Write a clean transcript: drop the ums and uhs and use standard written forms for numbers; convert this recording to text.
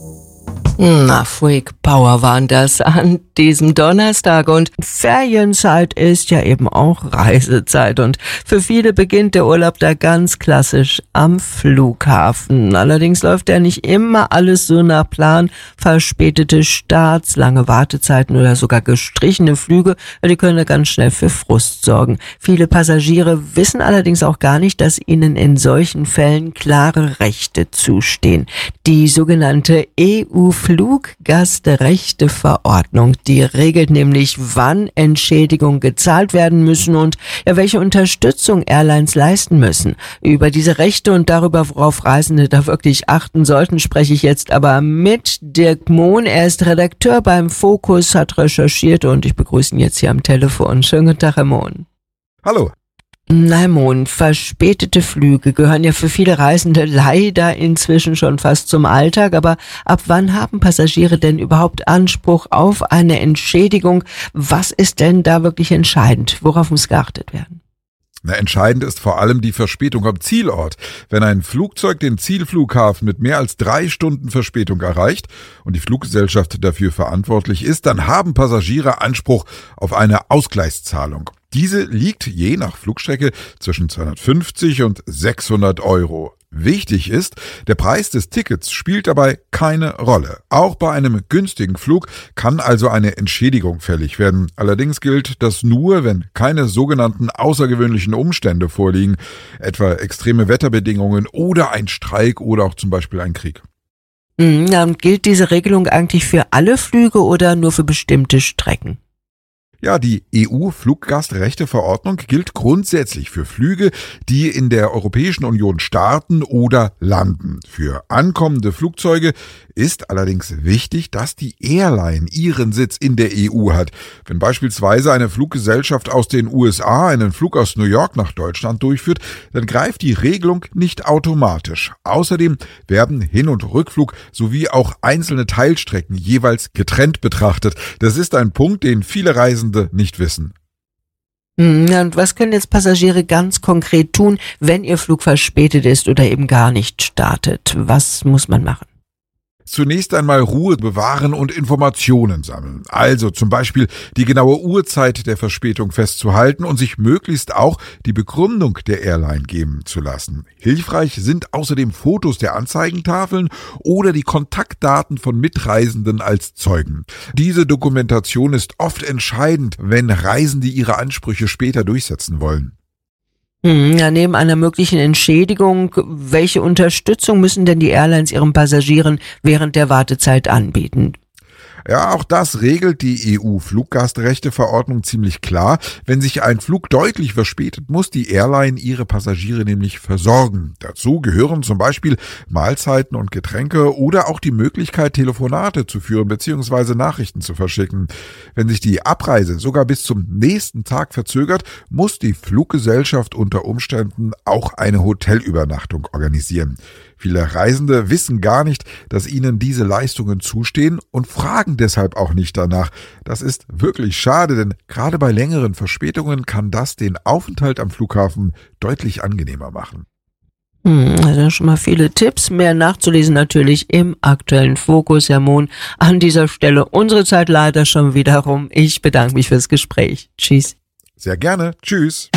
Na, Freak Power waren das an diesem Donnerstag, und Ferienzeit ist ja eben auch Reisezeit, und für viele beginnt der Urlaub da ganz klassisch am Flughafen. Allerdings läuft ja nicht immer alles so nach Plan. Verspätete Starts, lange Wartezeiten oder sogar gestrichene Flüge, die können da ganz schnell für Frust sorgen. Viele Passagiere wissen allerdings auch gar nicht, dass ihnen in solchen Fällen klare Rechte zustehen. Die sogenannte EU-Fluggastrechteverordnung, die regelt nämlich, wann Entschädigungen gezahlt werden müssen und welche Unterstützung Airlines leisten müssen. Über diese Rechte und darüber, worauf Reisende da wirklich achten sollten, spreche ich jetzt aber mit Dirk Mohn. Er ist Redakteur beim Fokus, hat recherchiert, und ich begrüße ihn jetzt hier am Telefon. Schönen guten Tag, Herr Mohn. Hallo. Na, Mohn, verspätete Flüge gehören ja für viele Reisende leider inzwischen schon fast zum Alltag. Aber ab wann haben Passagiere denn überhaupt Anspruch auf eine Entschädigung? Was ist denn da wirklich entscheidend? Worauf muss geachtet werden? Entscheidend ist vor allem die Verspätung am Zielort. Wenn ein Flugzeug den Zielflughafen mit mehr als 3 Stunden Verspätung erreicht und die Fluggesellschaft dafür verantwortlich ist, dann haben Passagiere Anspruch auf eine Ausgleichszahlung. Diese liegt je nach Flugstrecke zwischen 250 und 600 Euro. Wichtig ist, der Preis des Tickets spielt dabei keine Rolle. Auch bei einem günstigen Flug kann also eine Entschädigung fällig werden. Allerdings gilt das nur, wenn keine sogenannten außergewöhnlichen Umstände vorliegen, etwa extreme Wetterbedingungen oder ein Streik oder auch zum Beispiel ein Krieg. Und gilt diese Regelung eigentlich für alle Flüge oder nur für bestimmte Strecken? Ja, die EU-Fluggastrechteverordnung gilt grundsätzlich für Flüge, die in der Europäischen Union starten oder landen. Für ankommende Flugzeuge ist allerdings wichtig, dass die Airline ihren Sitz in der EU hat. Wenn beispielsweise eine Fluggesellschaft aus den USA einen Flug aus New York nach Deutschland durchführt, dann greift die Regelung nicht automatisch. Außerdem werden Hin- und Rückflug sowie auch einzelne Teilstrecken jeweils getrennt betrachtet. Das ist ein Punkt, den viele Reisende nicht wissen. Und was können jetzt Passagiere ganz konkret tun, wenn ihr Flug verspätet ist oder eben gar nicht startet? Was muss man machen? Zunächst einmal Ruhe bewahren und Informationen sammeln. Also zum Beispiel die genaue Uhrzeit der Verspätung festzuhalten und sich möglichst auch die Begründung der Airline geben zu lassen. Hilfreich sind außerdem Fotos der Anzeigentafeln oder die Kontaktdaten von Mitreisenden als Zeugen. Diese Dokumentation ist oft entscheidend, wenn Reisende ihre Ansprüche später durchsetzen wollen. Ja, neben einer möglichen Entschädigung, welche Unterstützung müssen denn die Airlines ihren Passagieren während der Wartezeit anbieten? Ja, auch das regelt die EU-Fluggastrechteverordnung ziemlich klar. Wenn sich ein Flug deutlich verspätet, muss die Airline ihre Passagiere nämlich versorgen. Dazu gehören zum Beispiel Mahlzeiten und Getränke oder auch die Möglichkeit, Telefonate zu führen bzw. Nachrichten zu verschicken. Wenn sich die Abreise sogar bis zum nächsten Tag verzögert, muss die Fluggesellschaft unter Umständen auch eine Hotelübernachtung organisieren. Viele Reisende wissen gar nicht, dass ihnen diese Leistungen zustehen und fragen deshalb auch nicht danach. Das ist wirklich schade, denn gerade bei längeren Verspätungen kann das den Aufenthalt am Flughafen deutlich angenehmer machen. Also schon mal viele Tipps. Mehr nachzulesen natürlich im aktuellen Fokus, Herr Mohn. An dieser Stelle unsere Zeit leider schon wieder rum. Ich bedanke mich fürs Gespräch. Tschüss. Sehr gerne. Tschüss.